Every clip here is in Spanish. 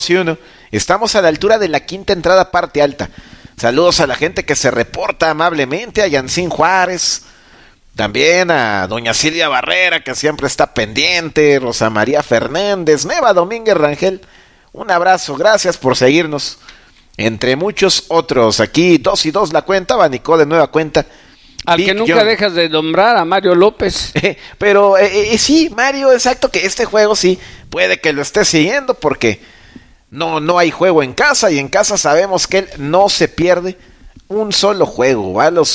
1. Estamos a la altura de la quinta entrada, parte alta. Saludos a la gente que se reporta amablemente, a Yancín Juárez, también a doña Silvia Barrera, que siempre está pendiente, Rosa María Fernández, Neva Domínguez Rangel. Un abrazo, gracias por seguirnos. Entre muchos otros, aquí 2 y 2 la cuenta, abanicó de nueva cuenta. Al Big que nunca John. Dejas de nombrar a Mario López. Pero sí, Mario, exacto, que este juego sí puede que lo esté siguiendo porque no hay juego en casa y en casa sabemos que él no se pierde un solo juego. ¿Va? Los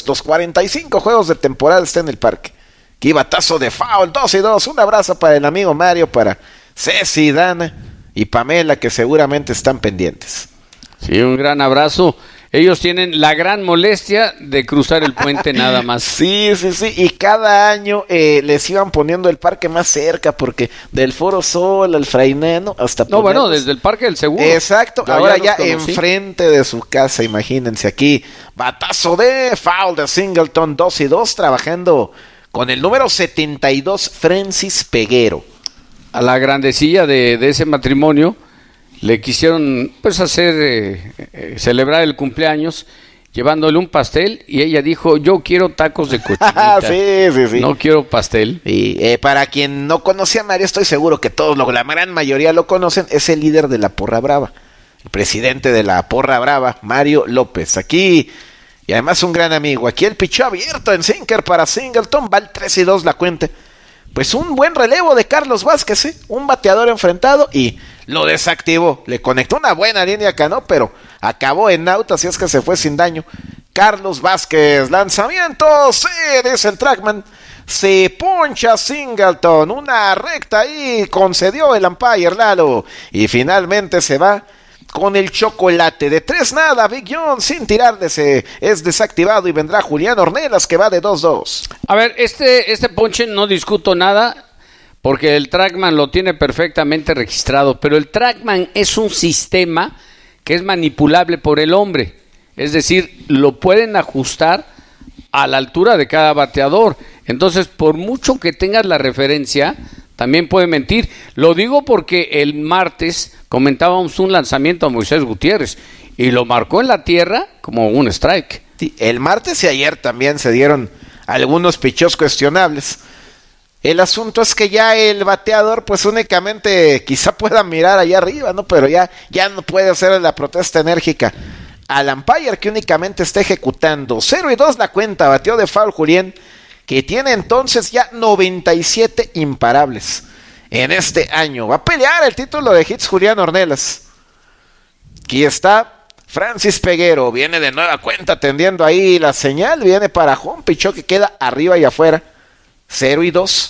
45 juegos de temporada está en el parque. Qué batazo de foul, 2 y 2. Un abrazo para el amigo Mario, para Ceci, Dana y Pamela, que seguramente están pendientes. Sí, un gran abrazo. Ellos tienen la gran molestia de cruzar el puente nada más. Sí, y cada año les iban poniendo el parque más cerca, porque del Foro Sol al Fraineno hasta... No, bueno, desde el Parque del Seguro. Exacto, ahora ya enfrente de su casa, imagínense aquí. Batazo de foul de Singleton, 2 y 2, trabajando con el número 72, Francis Peguero. A la grandecilla de ese matrimonio le quisieron pues hacer celebrar el cumpleaños llevándole un pastel y ella dijo: yo quiero tacos de cochinita. Sí. No quiero pastel. Y para quien no conocía a Mario, estoy seguro que todos, la gran mayoría lo conocen, es el líder de la Porra Brava, el presidente de la Porra Brava, Mario López. Aquí, y además un gran amigo, aquí el pichó abierto en sinker para Singleton, va el 3 y 2 la cuenta. Pues un buen relevo de Carlos Vázquez, un bateador enfrentado y lo desactivó. Le conectó una buena línea a Cano, pero acabó en out, así es que se fue sin daño. Carlos Vázquez, lanzamiento, sí, dice el trackman. Se poncha Singleton, una recta ahí, concedió el umpire Lalo. Y finalmente se va con el chocolate de 3-0, Big John sin tirarse, es desactivado y vendrá Julián Ornelas, que va de 2-2. A ver, este ponche no discuto nada porque el trackman lo tiene perfectamente registrado, pero el trackman es un sistema que es manipulable por el hombre, es decir, lo pueden ajustar a la altura de cada bateador, entonces por mucho que tengas la referencia, también puede mentir. Lo digo porque el martes comentábamos un lanzamiento a Moisés Gutiérrez y lo marcó en la tierra como un strike. Sí, el martes y ayer también se dieron algunos picheos cuestionables. El asunto es que ya el bateador pues únicamente quizá pueda mirar allá arriba, ¿no? Pero ya no puede hacer la protesta enérgica al umpire, que únicamente está ejecutando. 0 y 2 la cuenta, bateó de foul Julián, que tiene entonces ya 97 imparables en este año. Va a pelear el título de hits Julián Ornelas. Aquí está Francis Peguero, viene de nueva cuenta tendiendo ahí la señal, viene para home, pichó que queda arriba y afuera. 0 y 2.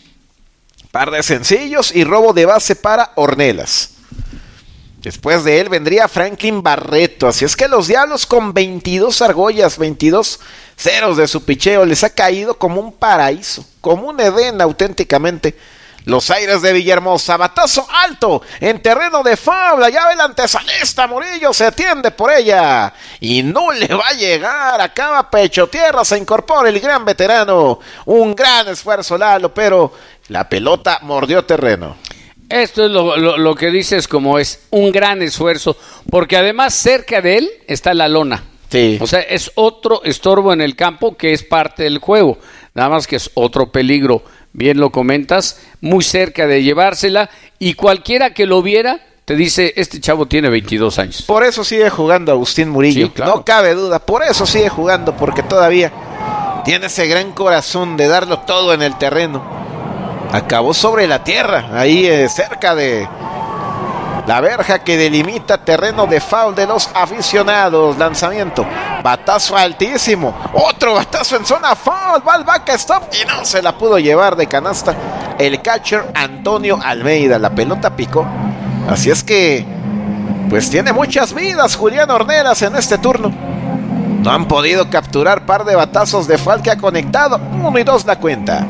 Par de sencillos y robo de base para Ornelas. Después de él vendría Franklin Barreto. Así es que los Diablos con 22 argollas, 22 ceros de su picheo, les ha caído como un paraíso, como un Edén auténticamente. Los Aires de Villahermosa, batazo alto en terreno de foul, allá va el antesalista Murillo, se atiende por ella y no le va a llegar, acaba pecho tierra, se incorpora el gran veterano, un gran esfuerzo Lalo, pero la pelota mordió terreno. Esto es lo que dices, como es un gran esfuerzo, porque además cerca de él está la lona. Sí. O sea, es otro estorbo en el campo que es parte del juego, nada más que es otro peligro. Bien lo comentas, muy cerca de llevársela, y cualquiera que lo viera te dice: este chavo tiene 22 años. Por eso sigue jugando Agustín Murillo, sí, claro. No cabe duda, por eso sigue jugando, porque todavía tiene ese gran corazón de darlo todo en el terreno. Acabó sobre la tierra, ahí cerca de la verja que delimita terreno de foul de los aficionados. Lanzamiento, batazo altísimo, otro batazo en zona foul, va al back stop y no se la pudo llevar de canasta el catcher Antonio Almeida. La pelota picó, así es que pues tiene muchas vidas Julián Ornelas en este turno. No han podido capturar par de batazos de foul que ha conectado. 1 y 2 la cuenta.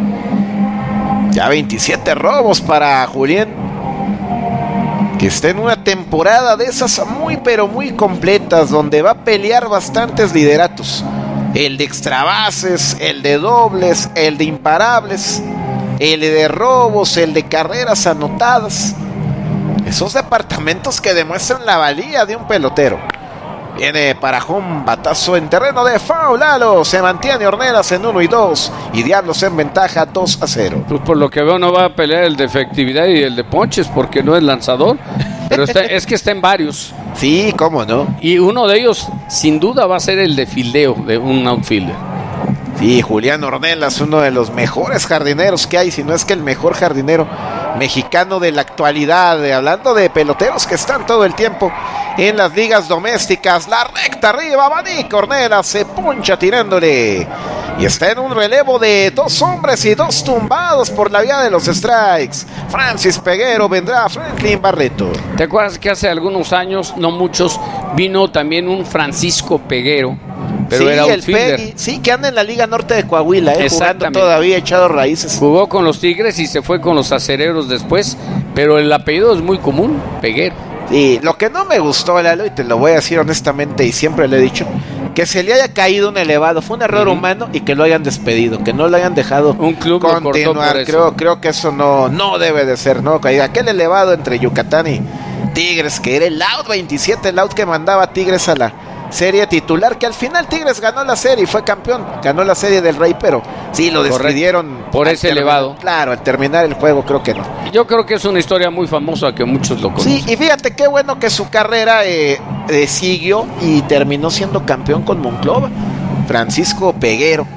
Ya 27 robos para Julián, que está en una temporada de esas muy pero muy completas, donde va a pelear bastantes lideratos. El de extrabases, el de dobles, el de imparables, el de robos, el de carreras anotadas. Esos departamentos que demuestran la valía de un pelotero. Viene para home, batazo en terreno de foul. Lalo, se mantiene Ornelas en 1-2 y Diablos en ventaja 2-0. Pues por lo que veo no va a pelear el de efectividad y el de ponches porque no es lanzador, pero es que está en varios. Sí, cómo no. Y uno de ellos sin duda va a ser el de fildeo de un outfielder. Sí, Julián Ornelas, uno de los mejores jardineros que hay, si no es que el mejor jardinero mexicano de la actualidad, hablando de peloteros que están todo el tiempo en las ligas domésticas. La recta arriba, abanico, Ornelas se puncha tirándole y está en un relevo de 2 hombres y 2 tumbados por la vía de los strikes. Francis Peguero, vendrá Franklin Barreto. ¿Te acuerdas que hace algunos años, no muchos, vino también un Francisco Peguero? Pero sí, era el outfielder. Peggy, sí, que anda en la Liga Norte de Coahuila, jugando todavía, echado raíces. Jugó con los Tigres y se fue con los Acereros después, pero el apellido es muy común, Peguero. Sí, lo que no me gustó, Lalo, y te lo voy a decir honestamente, y siempre le he dicho, que se le haya caído un elevado, fue un error humano, y que lo hayan despedido, que no lo hayan dejado un club continuar. Creo que eso no debe de ser, ¿no? Aquel elevado entre Yucatán y Tigres, que era el out 27, el out que mandaba Tigres a la serie titular, que al final Tigres ganó la serie y fue campeón, ganó la serie del Rey, pero sí lo despidieron por ese elevado. Claro, al terminar el juego creo que no. Yo creo que es una historia muy famosa que muchos lo conocen. Sí, y fíjate qué bueno que su carrera siguió y terminó siendo campeón con Monclova. Francisco Peguero,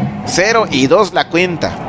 0-2 la cuenta.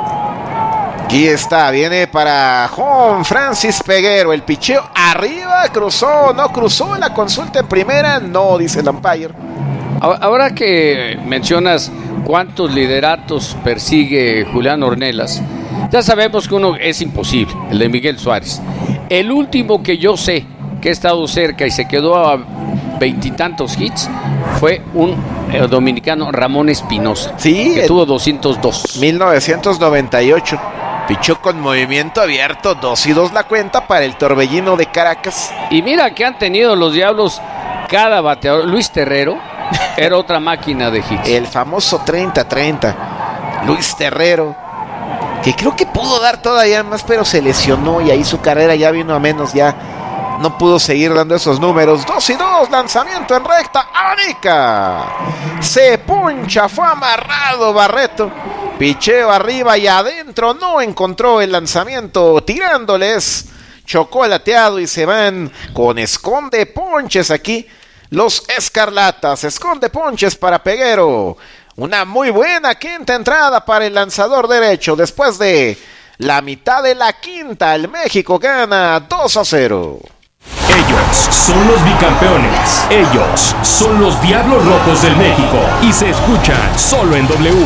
Aquí está, viene para Juan Francis Peguero, el picheo arriba, no cruzó la consulta en primera, no, dice el umpire. Ahora que mencionas cuántos lideratos persigue Julián Ornelas, ya sabemos que uno es imposible, el de Miguel Suárez. El último que yo sé que ha estado cerca y se quedó a 20 y tantos hits fue un dominicano, Ramón Espinosa, sí, que tuvo 202. 1998. Pichó con movimiento abierto, 2-2 la cuenta para el Torbellino de Caracas. Y mira que han tenido los Diablos cada bateador. Luis Terrero era otra máquina de hits. El famoso 30-30. Luis Terrero, que creo que pudo dar todavía más, pero se lesionó y ahí su carrera ya vino a menos, ya no pudo seguir dando esos números. 2-2, lanzamiento en recta, abanica. Se puncha, fue amarrado Barreto. Picheo arriba y adentro, no encontró el lanzamiento, tirándoles, chocó el lateado y se van con esconde ponches aquí. Los Escarlatas, esconde ponches para Peguero. Una muy buena quinta entrada para el lanzador derecho. Después de la mitad de la quinta, el México gana 2-0. Ellos son los bicampeones. Ellos son los Diablos Rojos del México. Y se escuchan solo en W.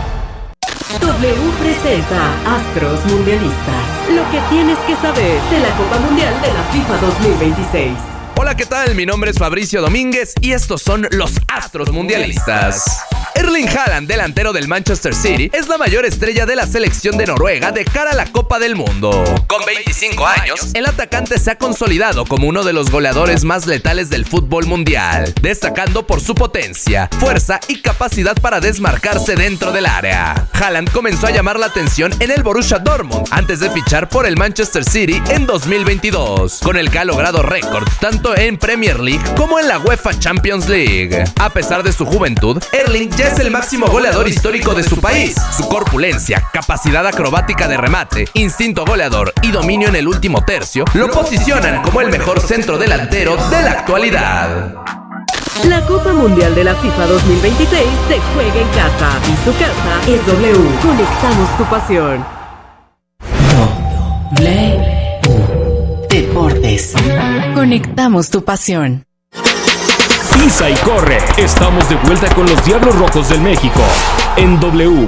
W presenta Astros Mundialistas. Lo que tienes que saber de la Copa Mundial de la FIFA 2026. Hola, ¿qué tal? Mi nombre es Fabricio Domínguez y estos son los Astros Mundialistas. Erling Haaland, delantero del Manchester City, es la mayor estrella de la selección de Noruega de cara a la Copa del Mundo. Con 25 años, el atacante se ha consolidado como uno de los goleadores más letales del fútbol mundial, destacando por su potencia, fuerza y capacidad para desmarcarse dentro del área. Haaland comenzó a llamar la atención en el Borussia Dortmund antes de fichar por el Manchester City en 2022, con el que ha logrado récords tanto en Premier League como en la UEFA Champions League. A pesar de su juventud, Erling ya es el máximo goleador histórico de su país. Su corpulencia, capacidad acrobática de remate, instinto goleador y dominio en el último tercio lo posicionan como el mejor centro delantero de la actualidad. La Copa Mundial de la FIFA 2026 se juega en casa y su casa es W. Conectamos tu pasión. Deportes. Conectamos tu pasión. Pisa y corre. Estamos de vuelta con los Diablos Rojos del México en W.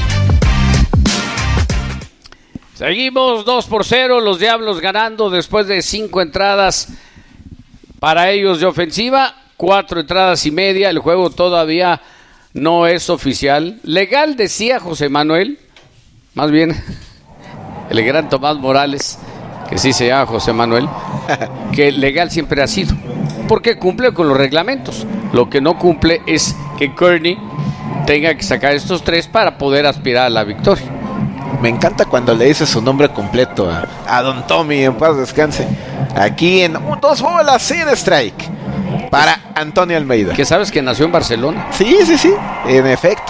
Seguimos 2-0, los Diablos ganando después de 5 entradas para ellos de ofensiva, 4 entradas y media. El juego todavía no es oficial. Legal, decía José Manuel, más bien el gran Tomás Morales, que sí se llama José Manuel, que legal siempre ha sido, porque cumple con los reglamentos. Lo que no cumple es que Kearney tenga que sacar estos 3 para poder aspirar a la victoria. Me encanta cuando le dice su nombre completo a Don Tommy, en paz descanse. Aquí en 2 bolas sin strike para Antonio Almeida. Que sabes que nació en Barcelona. Sí, en efecto.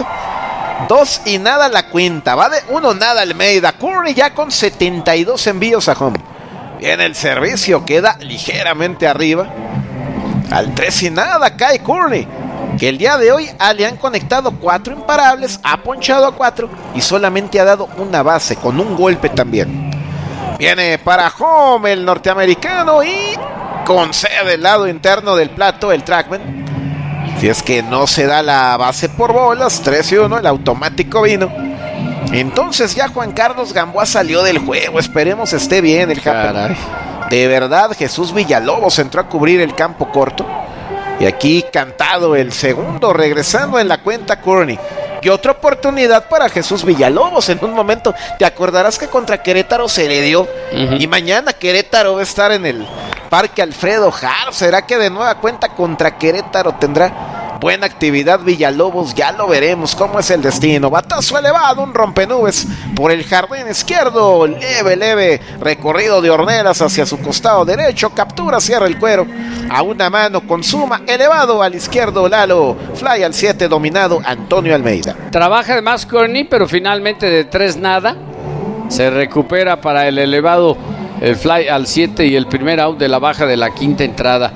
2 y nada la cuenta. Va de 1 nada Almeida. Curry ya con 72 envíos a home. Viene el servicio, queda ligeramente arriba. Al 3 y nada cae Curry, que el día de hoy le han conectado 4 imparables, ha ponchado a 4 y solamente ha dado una base, con un golpe también. Viene para home el norteamericano y concede el lado interno del plato el trackman. Si es que no se da la base por bolas, 3 y 1, el automático vino. Entonces ya Juan Carlos Gamboa salió del juego, esperemos esté bien el Japón. De verdad, Jesús Villalobos entró a cubrir el campo corto. Y aquí cantado el segundo, regresando en la cuenta Courtney. Y otra oportunidad para Jesús Villalobos en un momento. Te acordarás que contra Querétaro se le dio. Y mañana Querétaro va a estar en el Parque Alfredo Harp. ¿Será que de nueva cuenta contra Querétaro tendrá buena actividad Villalobos? Ya lo veremos cómo es el destino. Batazo elevado, un rompenubes por el jardín izquierdo. Leve recorrido de Ornelas hacia su costado derecho. Captura, cierra el cuero. A una mano consuma, elevado al izquierdo Lalo. Fly al 7, dominado Antonio Almeida. Trabaja además Courtney, pero finalmente de 3 nada. Se recupera para el elevado, el fly al 7 y el primer out de la baja de la quinta entrada.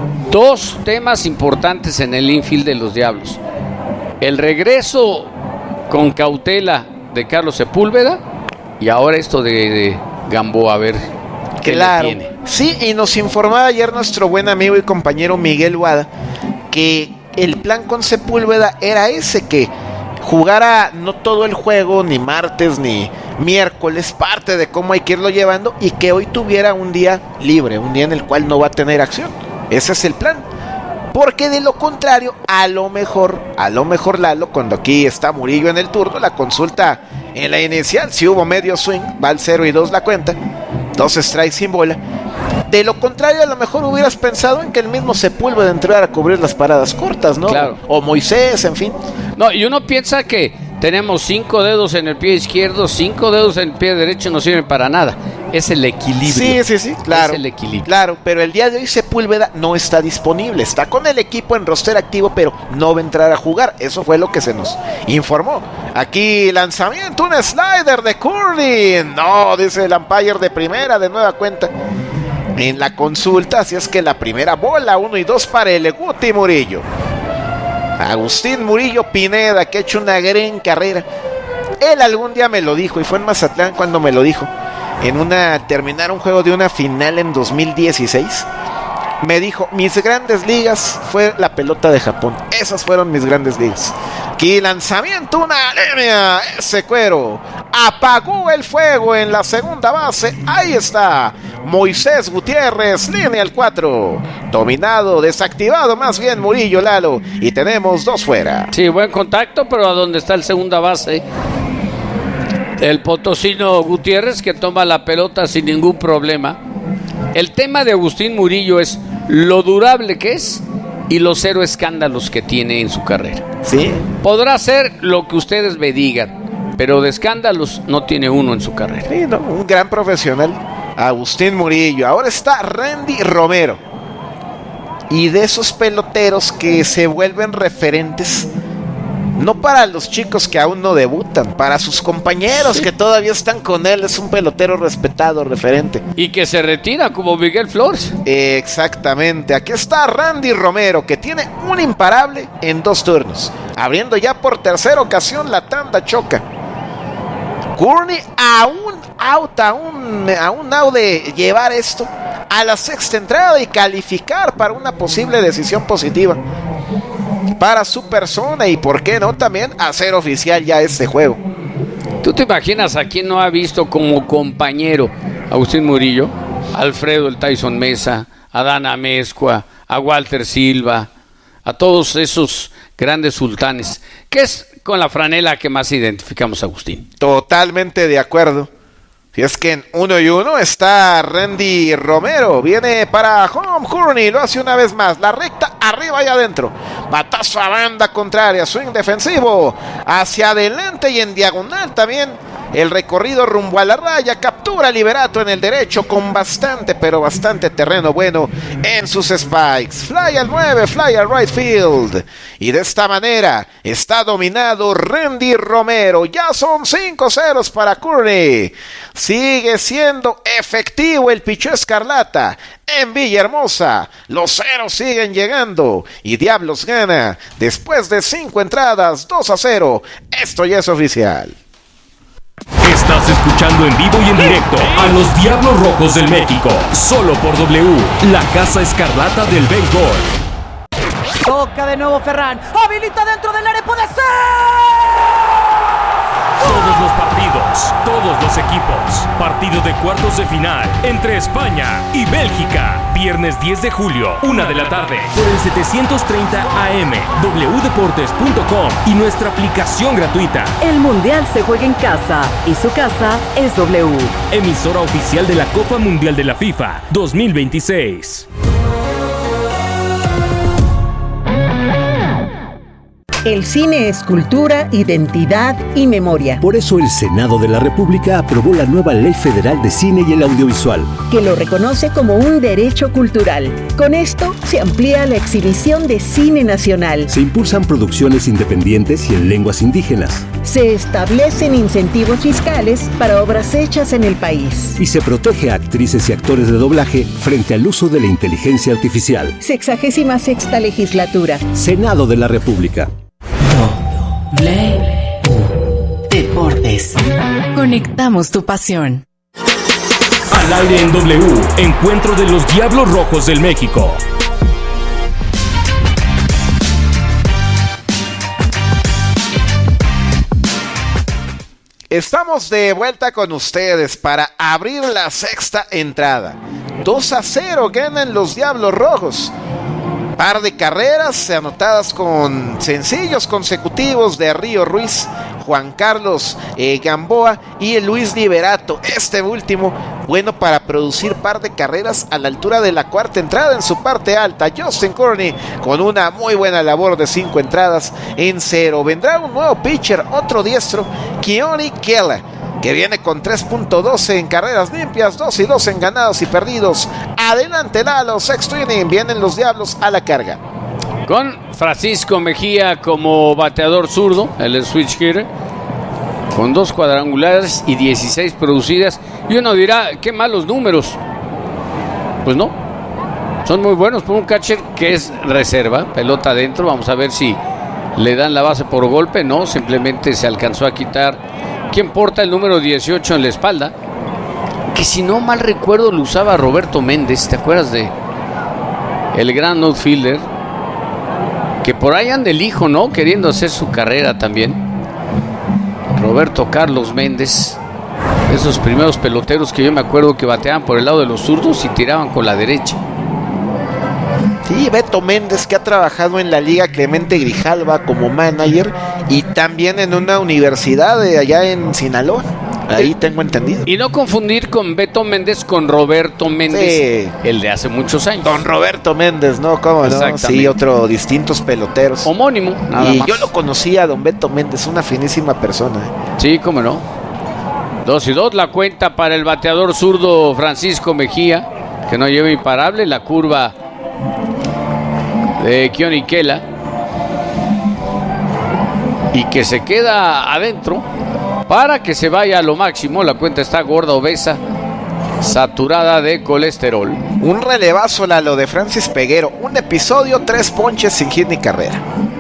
2 temas importantes en el infield de los Diablos: el regreso con cautela de Carlos Sepúlveda y ahora esto de Gamboa, a ver qué claro le tiene. Sí, y nos informaba ayer nuestro buen amigo y compañero Miguel Wada que el plan con Sepúlveda era ese, que jugara no todo el juego, ni martes ni miércoles, parte de cómo hay que irlo llevando, y que hoy tuviera un día libre, un día en el cual no va a tener acción. Ese es el plan. Porque de lo contrario, a lo mejor Lalo, cuando aquí está Murillo en el turno, la consulta en la inicial, si hubo medio swing, va al 0 y 2 la cuenta, 2 strikes sin bola. De lo contrario, a lo mejor hubieras pensado en que el mismo Sepúlveda entrara a cubrir las paradas cortas, ¿no? Claro. O Moisés, en fin. No, y uno piensa que tenemos 5 dedos en el pie izquierdo, 5 dedos en el pie derecho, no sirven para nada. Es el equilibrio. Sí, claro. Es el equilibrio. Claro, pero el día de hoy Sepúlveda no está disponible. Está con el equipo en roster activo, pero no va a entrar a jugar. Eso fue lo que se nos informó. Aquí lanzamiento, un slider de Curry. No, dice el umpire de primera, de nueva cuenta en la consulta. Así es que la primera bola, 1 y 2 para el Guti Murillo. Agustín Murillo Pineda, que ha hecho una gran carrera. Él algún día me lo dijo, y fue en Mazatlán cuando me lo dijo, terminar un juego de una final en 2016. Me dijo, mis grandes ligas fue la pelota de Japón. Esas fueron mis grandes ligas. Aquí lanzamiento, una línea, ese cuero apagó el fuego en la segunda base. Ahí está Moisés Gutiérrez, línea al 4, dominado, desactivado más bien Murillo, Lalo, y tenemos 2 fuera. Sí, buen contacto, pero a donde está el segunda base, el potosino Gutiérrez, que toma la pelota sin ningún problema. El tema de Agustín Murillo es lo durable que es y los 0 escándalos que tiene en su carrera. Sí. Podrá ser lo que ustedes me digan, pero de escándalos no tiene uno en su carrera. Sí, no, un gran profesional, Agustín Murillo. Ahora está Randy Romero. Y de esos peloteros que se vuelven referentes, no para los chicos que aún no debutan, para sus compañeros que todavía están con él. Es un pelotero respetado, referente. Y que se retira como Miguel Flores. Exactamente, aquí está Randy Romero, que tiene un imparable en 2 turnos, abriendo ya por tercera ocasión la tanda choca. Courtney a un out de llevar esto a la sexta entrada y calificar para una posible decisión positiva para su persona, y por qué no también hacer oficial ya este juego. ¿Tú te imaginas a quién no ha visto como compañero Agustín Murillo? Alfredo el Tyson Mesa, a Dana Amezcua, a Walter Silva, a todos esos grandes sultanes, que es con la franela que más identificamos a Agustín. Totalmente de acuerdo. Si es que en 1 y 1 está Randy Romero. Viene para home Courtney, lo hace una vez más. La recta arriba y adentro. Batazo a banda contraria, swing defensivo hacia adelante y en diagonal también. el recorrido rumbo a la raya, captura Liberato en el derecho con bastante, pero bastante terreno bueno en sus spikes. Fly al 9, fly al right field. Y de esta manera está dominado Randy Romero. Ya son 5 ceros para Courtney. Sigue siendo efectivo el picheo escarlata en Villahermosa. Los ceros siguen llegando y Diablos gana después de 5 entradas, 2-0. Esto ya es oficial. Estás escuchando en vivo y en directo a los Diablos Rojos del México, solo por W, la Casa Escarlata del béisbol. Toca de nuevo Ferran, habilita dentro del área, puede ser. Todos los partidos, todos los equipos. Partido de cuartos de final entre España y Bélgica. Viernes 10 de julio, 1 de la tarde. Por el 730 AM, wdeportes.com y nuestra aplicación gratuita. El Mundial se juega en casa y su casa es W. Emisora oficial de la Copa Mundial de la FIFA 2026. El cine es cultura, identidad y memoria. Por eso el Senado de la República aprobó la nueva Ley Federal de Cine y el Audiovisual, que lo reconoce como un derecho cultural. Con esto se amplía la exhibición de cine nacional. Se impulsan producciones independientes y en lenguas indígenas. Se establecen incentivos fiscales para obras hechas en el país. Y se protege a actrices y actores de doblaje frente al uso de la inteligencia artificial. 66ª legislatura. Senado de la República. Deportes. Conectamos tu pasión. Al aire en W, encuentro de los Diablos Rojos del México. Estamos de vuelta con ustedes para abrir la sexta entrada. 2-0 ganan los Diablos Rojos. Par de carreras anotadas con sencillos consecutivos de Río Ruiz, Juan Carlos Gamboa y Luis Liberato. Este último, bueno para producir par de carreras a la altura de la cuarta entrada en su parte alta. Justin Courtney con una muy buena labor de 5 entradas en 0. Vendrá un nuevo pitcher, otro diestro, Keone Kela, que viene con 3.12 en carreras limpias, 2-2 en ganados y perdidos. Adelante Lalo, sexto inning, vienen los Diablos a la carga. Con Francisco Mejía como bateador zurdo, el switch hitter, con 2 cuadrangulares y 16 producidas. Y uno dirá, qué malos números. Pues no, son muy buenos por un catcher que es reserva, pelota adentro. Vamos a ver si le dan la base por golpe. No, simplemente se alcanzó a quitar quien porta el número 18 en la espalda, que si no mal recuerdo lo usaba Roberto Méndez. ¿Te acuerdas de el gran outfielder? Que por ahí anda el hijo, ¿no? Queriendo hacer su carrera también. Roberto Carlos Méndez. Esos primeros peloteros que yo me acuerdo que bateaban por el lado de los zurdos y tiraban con la derecha. Sí, Beto Méndez, que ha trabajado en la Liga Clemente Grijalva como manager y también en una universidad de allá en Sinaloa. Ahí tengo entendido. Y no confundir con Beto Méndez con Roberto Méndez, sí, el de hace muchos años. Don Roberto Méndez, ¿no? ¿Cómo no? Sí, otro, distintos peloteros. Homónimo, nada y más. Yo lo conocía a don Beto Méndez, una finísima persona. Sí, cómo no. 2-2 la cuenta para el bateador zurdo Francisco Mejía, que no lleva imparable la curva de Keone Kela y que se queda adentro para que se vaya a lo máximo. La cuenta está gorda, obesa, saturada de colesterol. Un relevazo lo de Francis Peguero. Un episodio, 3 ponches sin hit ni carrera.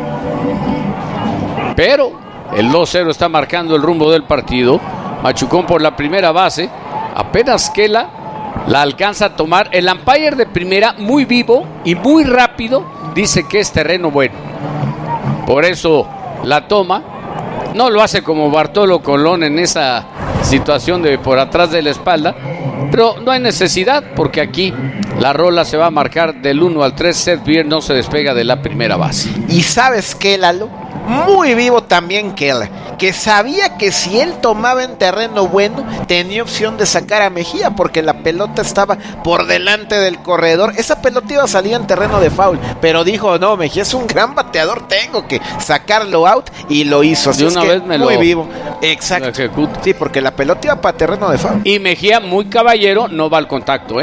Pero el 2-0 está marcando el rumbo del partido. Machucón por la primera base. Apenas Kela la alcanza a tomar. El umpire de primera, muy vivo y muy rápido, dice que es terreno bueno. Por eso la toma. No lo hace como Bartolo Colón en esa situación de por atrás de la espalda, pero no hay necesidad porque aquí la rola se va a marcar del 1 al 3. Seth Beer no se despega de la primera base. ¿Y sabes qué, Lalo? muy vivo también Kela, que sabía que si él tomaba en terreno bueno, tenía opción de sacar a Mejía, porque la pelota estaba por delante del corredor. Esa pelota iba a salir en terreno de foul, pero dijo, no, Mejía es un gran bateador, tengo que sacarlo out, y lo hizo. Así de una vez muy vivo. Exacto. Sí, porque la pelota iba para terreno de foul. Y Mejía, muy caballero, no va al contacto,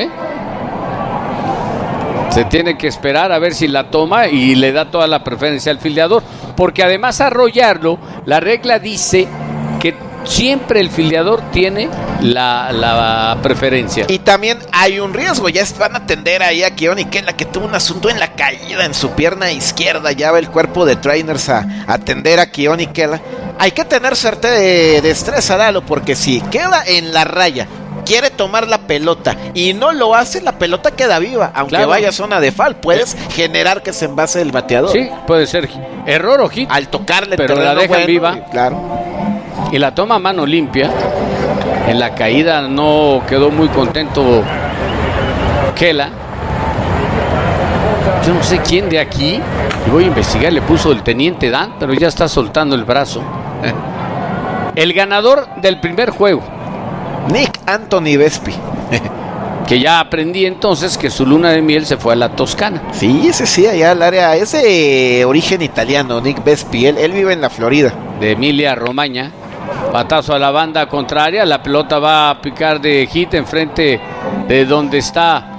Se tiene que esperar a ver si la toma y le da toda la preferencia al fildeador, porque además arrollarlo, la regla dice que siempre el fildeador tiene la preferencia. Y también hay un riesgo, ya van a atender ahí a Keoni Kela, que tuvo un asunto en la caída en su pierna izquierda. Ya va el cuerpo de trainers a atender a Keoni Kela. Hay que tener suerte de destreza, Lalo, porque si queda en la raya, quiere tomar la pelota y no lo hace, la pelota queda viva, aunque vaya a zona de foul, puedes generar que se envase el bateador. Sí, puede ser error o hit al tocarle, pero la dejan viva. Claro. Y la toma a mano limpia. En la caída no quedó muy contento Kela. Yo no sé quién de aquí, y voy a investigar, le puso el teniente Dan, pero ya está soltando el brazo. El ganador del primer juego, Nick Anthony Vespi. Que ya aprendí entonces que su luna de miel se fue a la Toscana. Sí, allá al área, es de origen italiano, Nick Vespi, él vive en la Florida. De Emilia Romagna. Batazo a la banda contraria, la pelota va a picar de hit enfrente de donde está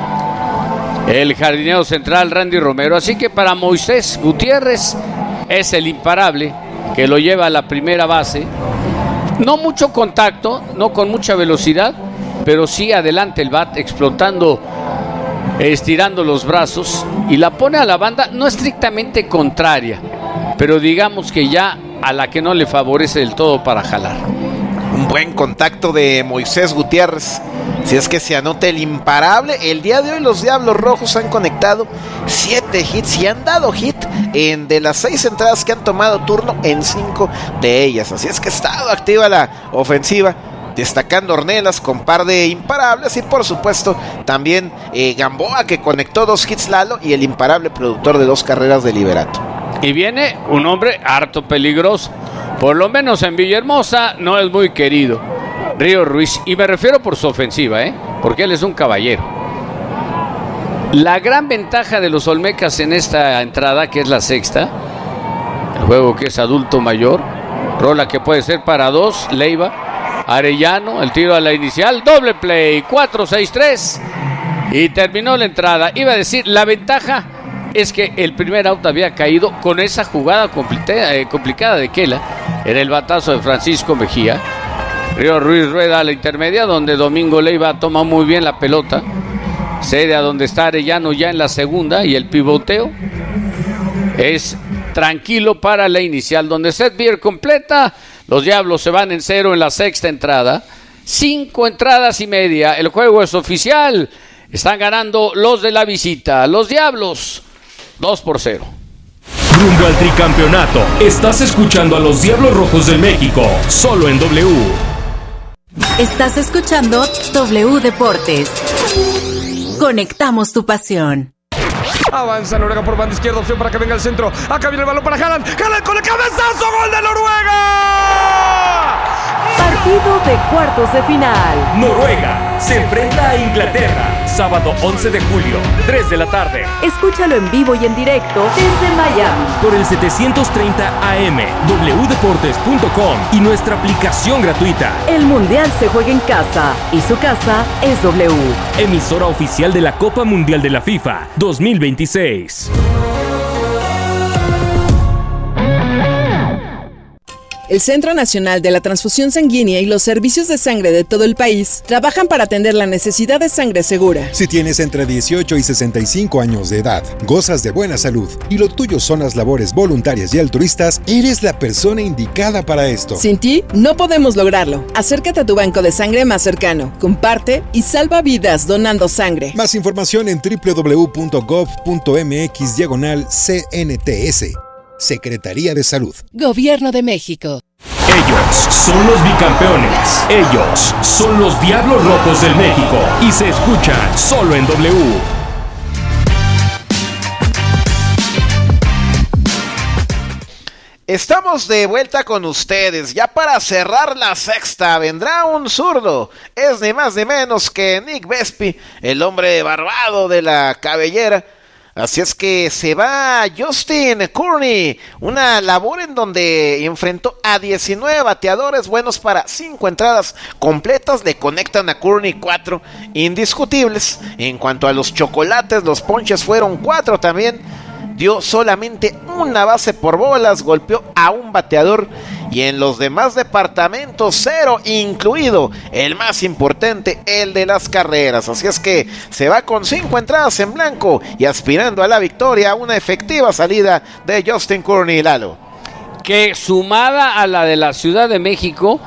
el jardinero central Randy Romero. Así que para Moisés Gutiérrez es el imparable que lo lleva a la primera base. No mucho contacto, no con mucha velocidad, pero sí adelante el bat, explotando, estirando los brazos, y la pone a la banda no estrictamente contraria, pero digamos que ya a la que no le favorece del todo para jalar. Un buen contacto de Moisés Gutiérrez. Si es que se anota el imparable. El día de hoy los Diablos Rojos han conectado 7 hits y han dado hit de las 6 entradas que han tomado turno en 5 de ellas. Así es que ha estado activa la ofensiva, destacando Ornelas con par de imparables, y por supuesto también Gamboa, que conectó 2 hits, Lalo, y el imparable productor de 2 carreras de Liberato. Y viene un hombre harto peligroso, por lo menos en Villahermosa no es muy querido, Río Ruiz, y me refiero por su ofensiva, porque él es un caballero. La gran ventaja de los Olmecas en esta entrada, que es la sexta, el juego que es adulto mayor, rola que puede ser para 2, Leiva, Arellano, el tiro a la inicial, doble play, 4-6-3, y terminó la entrada. Iba a decir, la ventaja es que el primer out había caído con esa jugada complicada de Kela. Era el batazo de Francisco Mejía. Río Ruiz rueda a la intermedia, donde Domingo Leiva toma muy bien la pelota, cede a donde está Arellano ya en la segunda, y el pivoteo es tranquilo para la inicial, donde Seth Beer completa. Los Diablos se van en 0 en la sexta entrada. 5 entradas y media, el juego es oficial. Están ganando los de la visita, los Diablos, 2-0. Rumbo al tricampeonato. Estás escuchando a los Diablos Rojos del México, solo en W. Estás escuchando W Deportes. Conectamos tu pasión. Avanza Noruega por banda izquierda, opción para que venga el centro. Acá viene el balón para Haaland. Haaland con el cabezazo, gol de Noruega. Partido de cuartos de final. Noruega se enfrenta a Inglaterra, sábado 11 de julio, 3 de la tarde. Escúchalo en vivo y en directo desde Miami. Por el 730 AM, wdeportes.com y nuestra aplicación gratuita. El Mundial se juega en casa y su casa es W. Emisora oficial de la Copa Mundial de la FIFA 2026. El Centro Nacional de la Transfusión Sanguínea y los servicios de sangre de todo el país trabajan para atender la necesidad de sangre segura. Si tienes entre 18 y 65 años de edad, gozas de buena salud y lo tuyo son las labores voluntarias y altruistas, eres la persona indicada para esto. Sin ti, no podemos lograrlo. Acércate a tu banco de sangre más cercano, comparte y salva vidas donando sangre. Más información en www.gov.mx/CNTS. Secretaría de Salud. Gobierno de México. Ellos son los bicampeones. Ellos son los Diablos Rojos del México. Y se escuchan solo en W. Estamos de vuelta con ustedes. Ya para cerrar la sexta vendrá un zurdo. Es ni más ni menos que Nick Vespi, el hombre barbado de la cabellera. Así es que se va Justin Courtney, una labor en donde enfrentó a 19 bateadores buenos para 5 entradas completas. Le conectan a Courtney 4 indiscutibles. En cuanto a los chocolates, los ponches fueron 4 también. Dio solamente una base por bolas, golpeó a un bateador y en los demás departamentos 0, incluido el más importante, el de las carreras. Así es que se va con 5 entradas en blanco y aspirando a la victoria, una efectiva salida de Justin Courtney, Lalo. Que sumada a la de la Ciudad de México,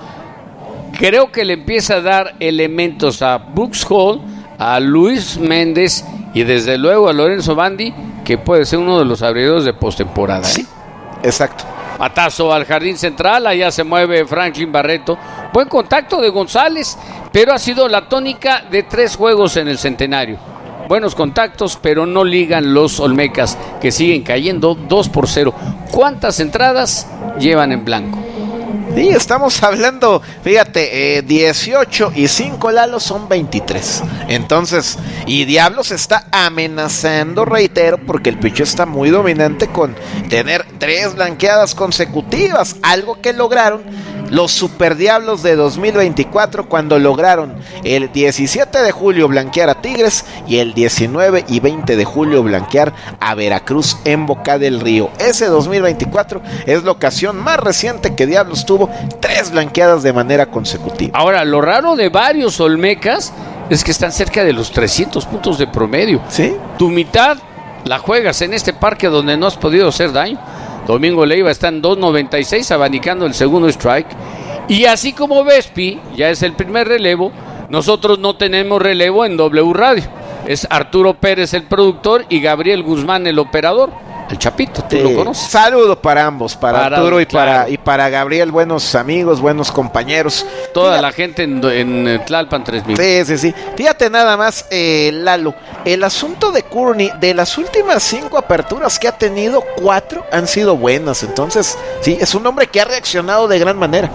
creo que le empieza a dar elementos a Brooks Hall, a Luis Méndez y desde luego a Lorenzo Bandi, que puede ser uno de los abridores de postemporada. Sí, exacto. Patazo al jardín central, allá se mueve Franklin Barreto. Buen contacto de González, pero ha sido la tónica de 3 juegos en el centenario. Buenos contactos, pero no ligan los Olmecas, que siguen cayendo 2-0. ¿Cuántas entradas llevan en blanco? Sí, estamos hablando, fíjate, 18 y 5, Lalo, son 23. Entonces, y Diablos está amenazando, reitero, porque el picheo está muy dominante con tener 3 blanqueadas consecutivas, algo que lograron los Super Diablos de 2024 cuando lograron el 17 de julio blanquear a Tigres y el 19 y 20 de julio blanquear a Veracruz en Boca del Río. Ese 2024 es la ocasión más reciente que Diablos tuvo 3 blanqueadas de manera consecutiva. Ahora, lo raro de varios Olmecas es que están cerca de los 300 puntos de promedio. ¿Sí? Tu mitad la juegas en este parque donde no has podido hacer daño. Domingo Leiva está en 2.96 abanicando el segundo strike. Y así como Vespi ya es el primer relevo, nosotros no tenemos relevo en W Radio. Es Arturo Pérez el productor y Gabriel Guzmán el operador. El Chapito, tú lo conoces. Saludo para ambos, para Arturo y, claro, y para Gabriel, buenos amigos, buenos compañeros. Toda la gente en Tlalpan 3000. Sí. Fíjate nada más, Lalo, el asunto de Courtney, de las últimas 5 aperturas que ha tenido, 4 han sido buenas. Entonces, sí, es un hombre que ha reaccionado de gran manera.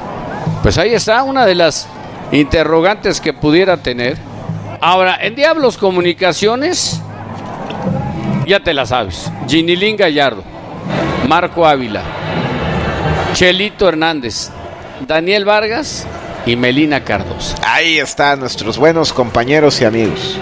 Pues ahí está una de las interrogantes que pudiera tener. Ahora, en Diablos Comunicaciones, ya te la sabes. Ginilín Gallardo, Marco Ávila, Chelito Hernández, Daniel Vargas y Melina Cardoso. Ahí están nuestros buenos compañeros y amigos.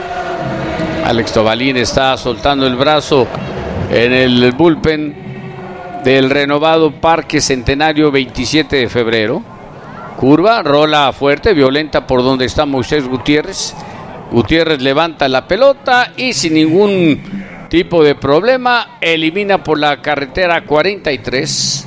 Alex Tobalín está soltando el brazo en el bullpen del renovado Parque Centenario 27 de febrero. Curva, rola fuerte, violenta por donde está Moisés Gutiérrez. Gutiérrez levanta la pelota y sin ningún tipo de problema elimina por la carretera 43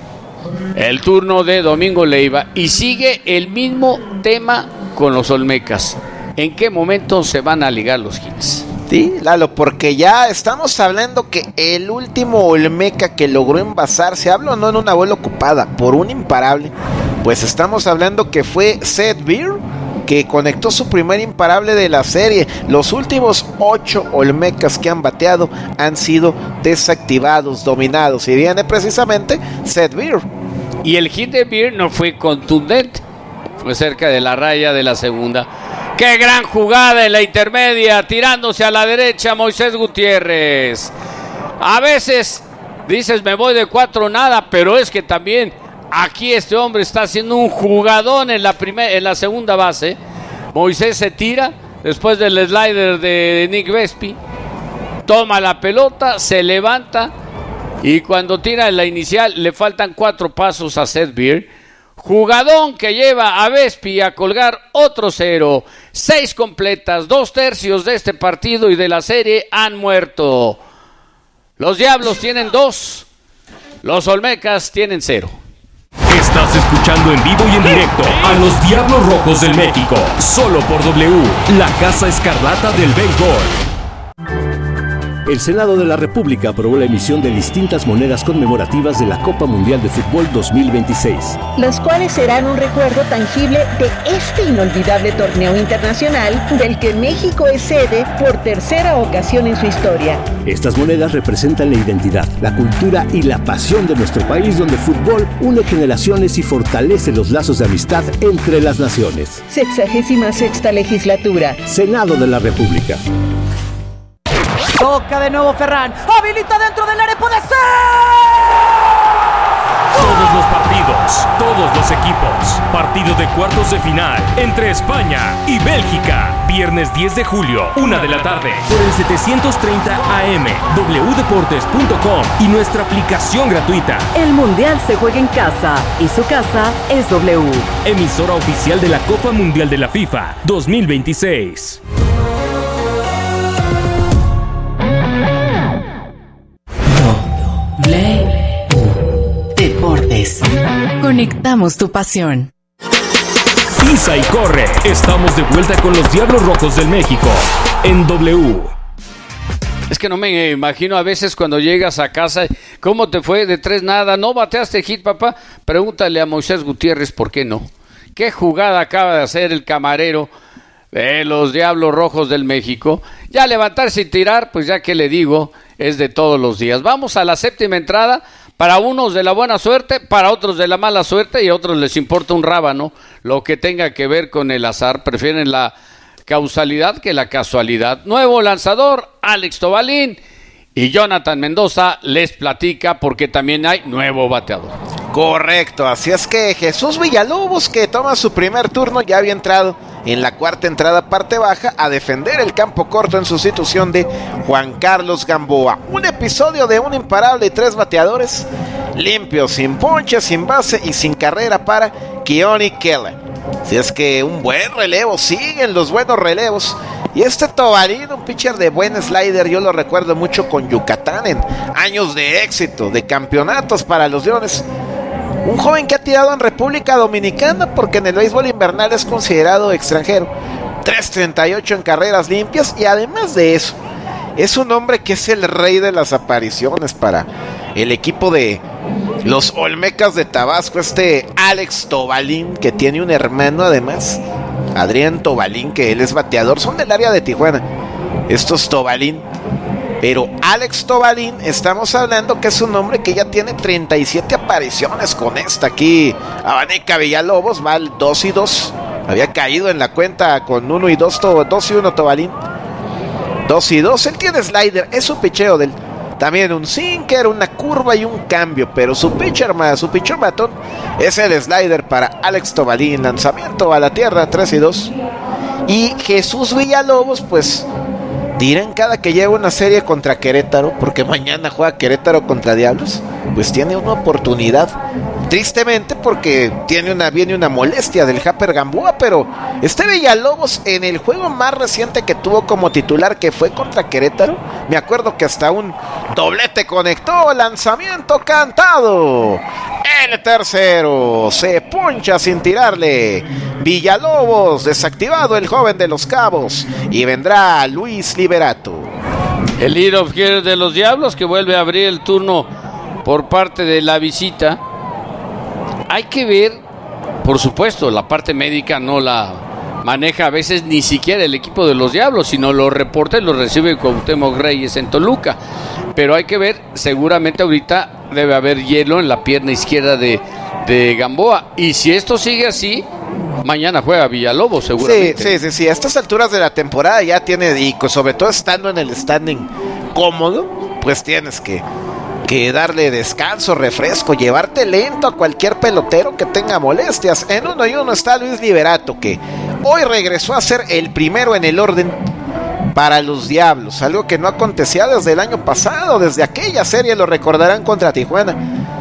el turno de Domingo Leiva. Y sigue el mismo tema con los Olmecas. ¿En qué momento se van a ligar los hits? Sí, Lalo, porque ya estamos hablando que el último Olmeca que logró envasarse, hablo no en una bola ocupada, por un imparable, pues estamos hablando que fue Seth Beer, que conectó su primer imparable de la serie. Los últimos 8 Olmecas que han bateado han sido desactivados, dominados, y viene precisamente Seth Beer. Y el hit de Beer no fue contundente, fue cerca de la raya de la segunda. ¡Qué gran jugada en la intermedia! Tirándose a la derecha Moisés Gutiérrez. A veces dices me voy de 4 nada, pero es que también aquí este hombre está haciendo un jugadón en la segunda base. Moisés se tira después del slider de Nick Vespi, toma la pelota, se levanta y cuando tira en la inicial le faltan 4 pasos a Seth Beer. Jugadón que lleva a Vespi a colgar otro 0. 6 completas, 2/3 de este partido y de la serie han muerto. Los Diablos tienen 2, los Olmecas tienen 0. Estás escuchando en vivo y en directo a los Diablos Rojos del México, solo por W, la Casa Escarlata del Béisbol. El Senado de la República aprobó la emisión de distintas monedas conmemorativas de la Copa Mundial de Fútbol 2026. Las cuales serán un recuerdo tangible de este inolvidable torneo internacional del que México es sede por tercera ocasión en su historia. Estas monedas representan la identidad, la cultura y la pasión de nuestro país, donde el fútbol une generaciones y fortalece los lazos de amistad entre las naciones. 66ª legislatura. Senado de la República. Toca de nuevo Ferran. Habilita dentro del área. ¡Puede ser! Todos los partidos, todos los equipos. Partido de cuartos de final entre España y Bélgica. Viernes 10 de julio, 1 de la tarde. Por el 730 AM, wdeportes.com y nuestra aplicación gratuita. El Mundial se juega en casa y su casa es W. Emisora oficial de la Copa Mundial de la FIFA 2026. Deportes. Conectamos tu pasión. Pisa y corre. Estamos de vuelta con los Diablos Rojos del México en W. Es que no me imagino a veces cuando llegas a casa, ¿cómo te fue? De 3-0, ¿no bateaste hit, papá? Pregúntale a Moisés Gutiérrez por qué no. ¿Qué jugada acaba de hacer el camarero de los Diablos Rojos del México? Ya levantarse y tirar, pues ya que le digo, es de todos los días. Vamos a la séptima entrada. Para unos de la buena suerte, para otros de la mala suerte y a otros les importa un rábano lo que tenga que ver con el azar. Prefieren la causalidad que la casualidad. Nuevo lanzador, Alex Tobalín, y Jonathan Mendoza les platica porque también hay nuevo bateador. Correcto, así es que Jesús Villalobos, que toma su primer turno, ya había entrado en la cuarta entrada parte baja a defender el campo corto en sustitución de Juan Carlos Gamboa. Un episodio de un imparable y 3 bateadores limpios, sin ponche, sin base y sin carrera para Keone Kela. Si es que un buen relevo, siguen los buenos relevos. Y este Tobalín, un pitcher de buen slider, yo lo recuerdo mucho con Yucatán en años de éxito, de campeonatos para los Leones. Un joven que ha tirado en República Dominicana porque en el béisbol invernal es considerado extranjero. 3.38 en carreras limpias y además de eso, es un hombre que es el rey de las apariciones para el equipo de los Olmecas de Tabasco. Este Alex Tobalín, que tiene un hermano además, Adrián Tobalín, que él es bateador, son del área de Tijuana. Estos Tobalín. Pero Alex Tobalín, estamos hablando que es un hombre que ya tiene 37 apariciones con esta. Aquí Abaneca Villalobos va al 2-2. Había caído en la cuenta con 1-2, 2-1 Tobalín. 2-2, él tiene slider, es su picheo del. También un sinker, una curva y un cambio. Pero su pitcher matón es el slider para Alex Tobalín. Lanzamiento a la tierra, 3-2. Y Jesús Villalobos, pues dirán cada que lleva una serie contra Querétaro, porque mañana juega Querétaro contra Diablos, pues tiene una oportunidad, tristemente porque viene una molestia del Japper Gamboa, pero este Villalobos en el juego más reciente que tuvo como titular, que fue contra Querétaro, me acuerdo que hasta un doblete conectó, lanzamiento cantado, el tercero, se poncha sin tirarle, Villalobos, desactivado el joven de Los Cabos, y vendrá Luis Liberato. El lead-off hitter de los Diablos, que vuelve a abrir el turno por parte de la visita. Hay que ver, por supuesto, la parte médica no la maneja a veces ni siquiera el equipo de los Diablos, sino los reportes los recibe Cuauhtémoc Reyes en Toluca. Pero hay que ver, seguramente ahorita debe haber hielo en la pierna izquierda de Gamboa. Y si esto sigue así, mañana juega Villalobos seguramente. Sí. A estas alturas de la temporada ya tiene, y sobre todo estando en el standing cómodo, pues tienes que darle descanso, refresco, llevarte lento a cualquier pelotero que tenga molestias. En 1-1 está Luis Liberato, que hoy regresó a ser el primero en el orden para los Diablos, algo que no acontecía desde el año pasado, desde aquella serie, lo recordarán, contra Tijuana,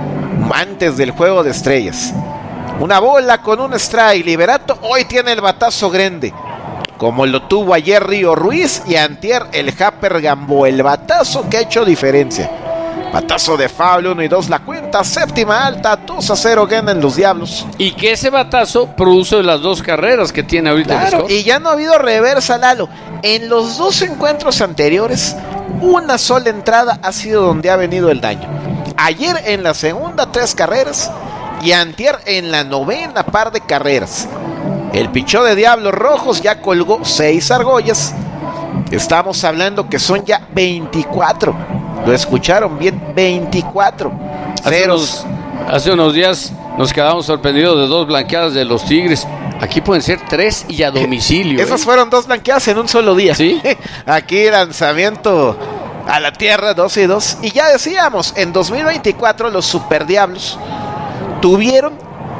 antes del Juego de Estrellas. Una bola con un strike. Liberato hoy tiene el batazo grande, como lo tuvo ayer Río Ruiz y antier el Japper Gamboa. El batazo que ha hecho diferencia. Batazo de foul, 1-2 la cuenta, séptima alta, 2-0 ganan los Diablos. Y que ese batazo produce las 2 carreras que tiene ahorita. Claro, y ya no ha habido reversa, Lalo. En los 2 encuentros anteriores, una sola entrada ha sido donde ha venido el daño. Ayer en la segunda 3 carreras y antier en la 9ª par de carreras. El pichó de Diablos Rojos ya colgó 6 argollas. Estamos hablando que son ya 24. Lo escucharon bien, 24 ceros. Hace unos días nos quedamos sorprendidos de 2 blanqueadas de los Tigres. Aquí pueden ser 3 y a domicilio. Esas fueron 2 blanqueadas en un solo día. ¿Sí? Aquí lanzamiento a la tierra, 2-2. Y ya decíamos, en 2024 los Superdiablos tuvieron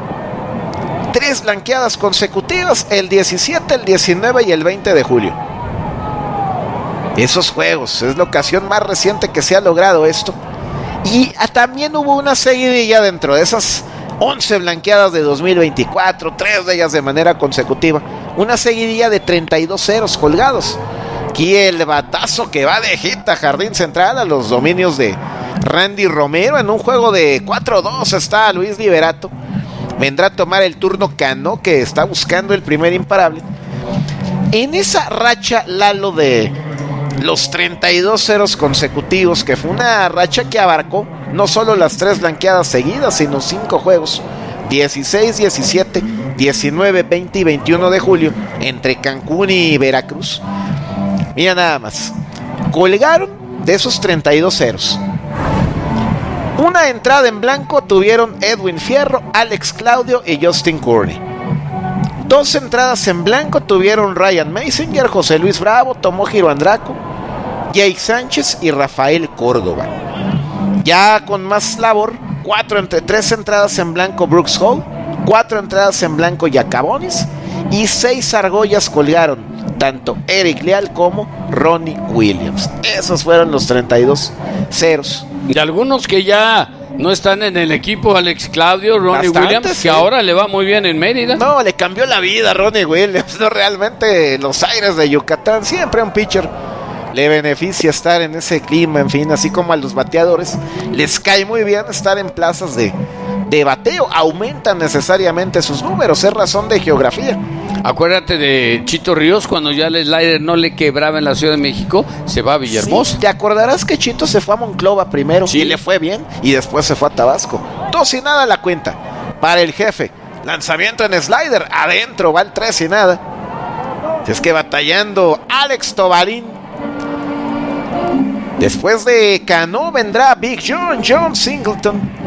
3 blanqueadas consecutivas, el 17, el 19 y el 20 de julio. Esos juegos, es la ocasión más reciente que se ha logrado esto. Y también hubo una seguidilla dentro de esas 11 blanqueadas de 2024, 3 de ellas de manera consecutiva. Una seguidilla de 32 ceros colgados. Aquí el batazo que va de hit a jardín central a los dominios de Randy Romero. En un juego de 4-2 está Luis Liberato. Vendrá a tomar el turno Cano, que está buscando el primer imparable. En esa racha, Lalo, de los 32 ceros consecutivos, que fue una racha que abarcó no solo las 3 blanqueadas seguidas, sino 5 juegos, 16, 17, 19, 20 y 21 de julio, entre Cancún y Veracruz. Mira nada más, colgaron de esos 32 ceros. Una entrada en blanco tuvieron Edwin Fierro, Alex Claudio y Justin Courtney. 2 entradas en blanco tuvieron Ryan Mazinger, José Luis Bravo, Tomohiro Andraco, Jake Sánchez y Rafael Córdoba. Ya con más labor, 3 entradas en blanco Brooks Hall, 4 entradas en blanco Yacabonis y 6 argollas colgaron tanto Eric Leal como Ronnie Williams. Esos fueron los 32 ceros. Y algunos que ya no están en el equipo, Alex Claudio, Ronnie Williams, sí, que ahora le va muy bien en Mérida. No, le cambió la vida a Ronnie Williams. No, realmente los aires de Yucatán, siempre a un pitcher le beneficia estar en ese clima, en fin, así como a los bateadores les cae muy bien estar en plazas de bateo, aumentan necesariamente sus números, es razón de geografía. Acuérdate de Chito Ríos, cuando ya el slider no le quebraba en la Ciudad de México, se va a Villahermosa. Sí, te acordarás que Chito se fue a Monclova primero, sí, y le fue bien, y después se fue a Tabasco. 2-0 la cuenta para el jefe. Lanzamiento en slider, adentro, va el 3-0. Es que batallando Alex Tobalín. Después de Cano vendrá Big John Singleton.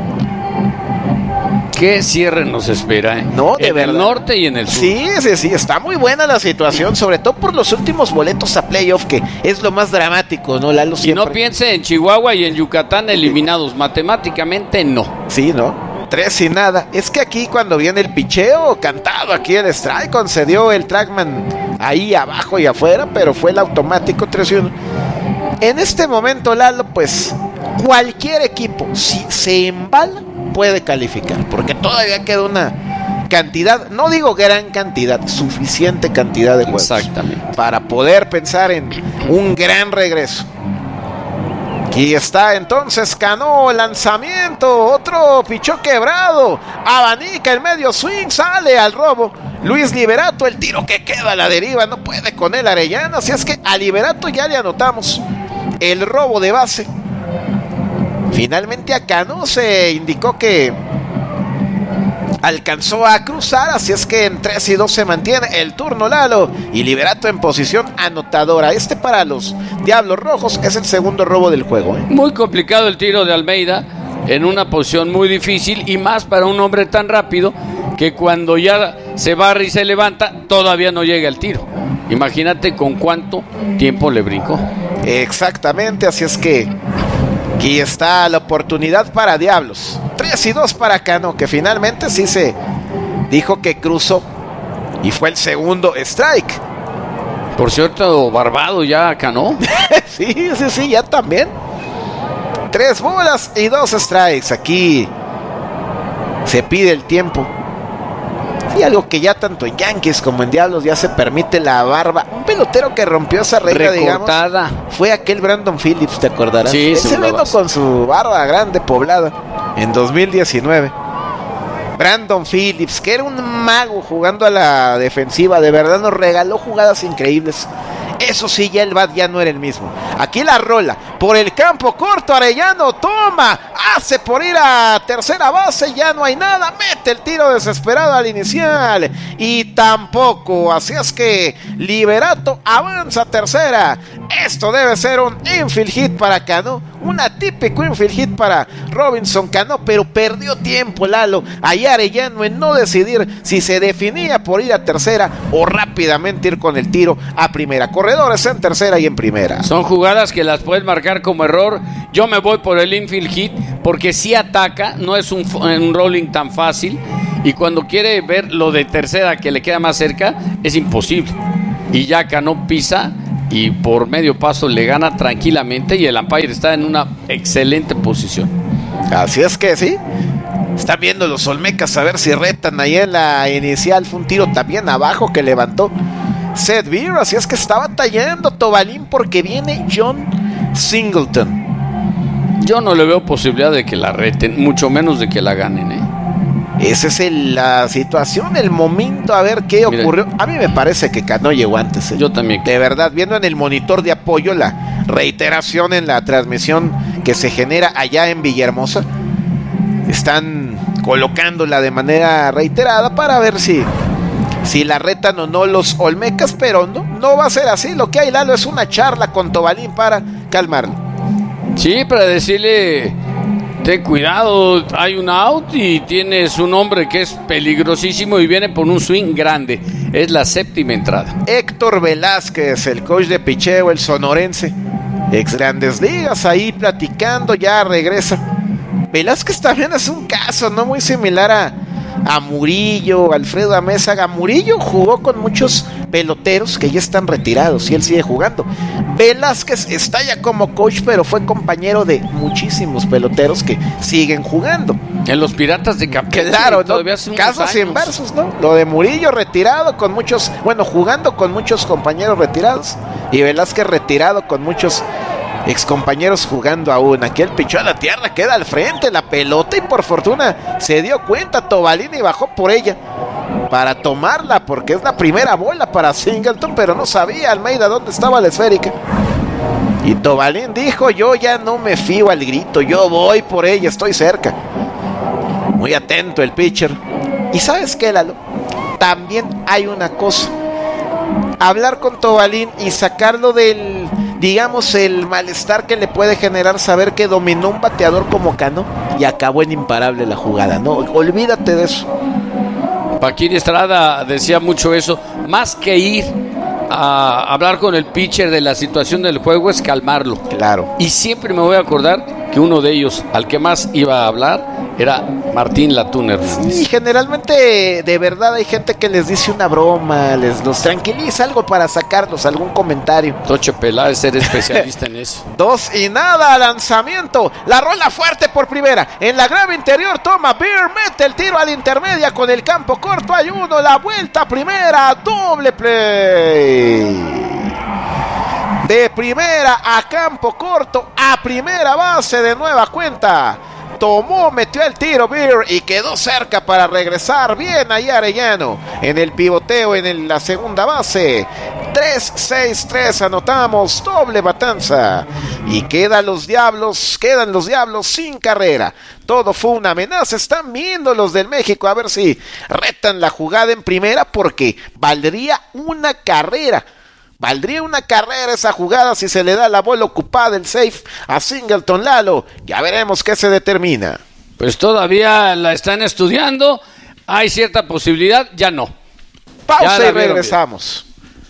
¿Qué cierre nos espera? No, de verdad. En el norte y en el sur. Sí, está muy buena la situación, sobre todo por los últimos boletos a playoff, que es lo más dramático, ¿no, Lalo? Y no piense en Chihuahua y en Yucatán eliminados, matemáticamente no. Sí, ¿no? 3-0. Es que aquí cuando viene el picheo, cantado aquí el strike, concedió el trackman ahí abajo y afuera, pero fue el automático 3-1. En este momento, Lalo, pues cualquier equipo, si se embala, puede calificar, porque todavía queda una cantidad, no digo gran cantidad, suficiente cantidad de juegos. Exactamente. Para poder pensar en un gran regreso. Aquí está entonces Cano, lanzamiento, otro pichó quebrado, abanica el medio swing, sale al robo. Luis Liberato, el tiro que queda a la deriva, no puede con él Arellano, así es que a Liberato ya le anotamos el robo de base. Finalmente a Cano se indicó que alcanzó a cruzar, así es que en 3-2 se mantiene el turno, Lalo, y Liberato en posición anotadora. Para los Diablos Rojos es el segundo robo del juego. Muy complicado el tiro de Almeida, en una posición muy difícil, y más para un hombre tan rápido que cuando ya se barre y se levanta todavía no llega el tiro. Imagínate con cuánto tiempo le brincó. Exactamente, así es que aquí está la oportunidad para Diablos. 3-2 para Cano, que finalmente sí se dijo que cruzó y fue el segundo strike. Por cierto, barbado ya Cano. Sí, ya también. 3 bolas y 2 strikes. Aquí se pide el tiempo. Y algo que ya tanto en Yankees como en Diablos ya se permite la barba. Un pelotero que rompió esa regla, recortada, digamos, fue aquel Brandon Phillips, ¿te acordarás? Sí, ese vino con su barba grande poblada en 2019. Brandon Phillips, que era un mago jugando a la defensiva, de verdad nos regaló jugadas increíbles. Eso sí, ya el bat ya no era el mismo. Aquí la rola por el campo corto, Arellano toma, hace por ir a tercera base, ya no hay nada, mete el tiro desesperado al inicial y tampoco, así es que Liberato avanza a tercera. Esto debe ser un infield hit para Cano, una típico infield hit para Robinson Cano, pero perdió tiempo Lalo, ahí Arellano en no decidir si se definía por ir a tercera o rápidamente ir con el tiro a primera. Corredores en tercera y en primera. Son jugadas que las puedes marcar como error. Yo me voy por el infield hit porque sí ataca, no es un rolling tan fácil, y cuando quiere ver lo de tercera que le queda más cerca es imposible, y ya Cano pisa y por medio paso le gana tranquilamente y el umpire está en una excelente posición. Así es que sí, están viendo los Olmecas a ver si retan ahí en la inicial. Fue un tiro también abajo que levantó Seth Beer, así es que está batallando Tobalín porque viene John Singleton. Yo no le veo posibilidad de que la reten, mucho menos de que la ganen, Esa es la situación, el momento, a ver qué ocurrió. A mí me parece que Cano llegó antes. Yo también. De verdad, viendo en el monitor de apoyo la reiteración en la transmisión que se genera allá en Villahermosa, están colocándola de manera reiterada para ver si la retan o no los Olmecas, pero no va a ser así. Lo que hay, Lalo, es una charla con Tobalín para calmarlo. Sí, para decirle, ten cuidado, hay un out y tienes un hombre que es peligrosísimo y viene por un swing grande. Es la séptima entrada. Héctor Velázquez, el coach de picheo, el sonorense, ex Grandes Ligas, ahí platicando, ya regresa. Velázquez también es un caso, ¿no? Muy similar a Murillo, Alfredo Amézaga. Murillo jugó con muchos peloteros que ya están retirados y él sigue jugando. Velázquez está ya como coach, pero fue compañero de muchísimos peloteros que siguen jugando. En los Piratas de Campeche. Claro, ¿no? Casos inversos, ¿no? Lo de Murillo retirado con muchos, jugando con muchos compañeros retirados, y Velázquez retirado con muchos excompañeros jugando aún. Aquí el pichó a la tierra, queda al frente la pelota y por fortuna se dio cuenta Tobalín y bajó por ella para tomarla, porque es la primera bola para Singleton, pero no sabía Almeida dónde estaba la esférica. Y Tobalín dijo, yo ya no me fío al grito, yo voy por ella, estoy cerca. Muy atento el pitcher. Y ¿sabes qué, Lalo? También hay una cosa, hablar con Tobalín y sacarlo del, digamos, el malestar que le puede generar saber que dominó un bateador como Cano y acabó en imparable la jugada, ¿no? Olvídate de eso. Paquín Estrada decía mucho eso, más que ir a hablar con el pitcher de la situación del juego es calmarlo. Claro. Y siempre me voy a acordar que uno de ellos, al que más iba a hablar, era Martín Latún Hernández. Sí, generalmente de verdad hay gente que les dice una broma, los tranquiliza, algo para sacarlos, algún comentario. Tocho Peláez era especialista en eso. 2-0, lanzamiento, la rola fuerte por primera, en la grava interior toma Beer, mete el tiro a la intermedia con el campo corto, hay uno, la vuelta primera, doble play. De primera a campo corto, a primera base de nueva cuenta. Tomó, metió el tiro Beer y quedó cerca para regresar. Bien ahí Arellano en el pivoteo en la segunda base. 3-6-3 anotamos, doble batanza. Y quedan los diablos sin carrera. Todo fue una amenaza. Están viendo los del México a ver si retan la jugada en primera, porque valdría una carrera. Valdría una carrera esa jugada si se le da la bola ocupada, el safe a Singleton. Lalo, ya veremos qué se determina. Pues todavía la están estudiando, hay cierta posibilidad, ya no. Pausa y regresamos.